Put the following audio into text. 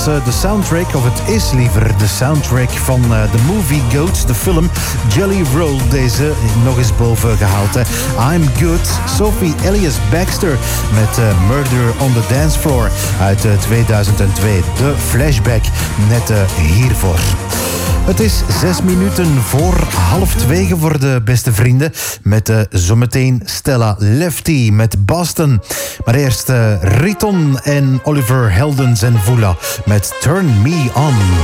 de soundtrack, of het is liever de soundtrack van The Movie Goats, de film Jelly Roll. Deze nog eens boven gehaald. Hè. I'm Good, Sophie Ellis-Bextor met Murder on the Dance Floor uit 2002. De flashback net hiervoor. Het is 6 minuten voor 1:30 voor de beste vrienden. Met zometeen Stella Lefty met Boston. Maar eerst Riton en Oliver Heldens en Vula met Turn Me On.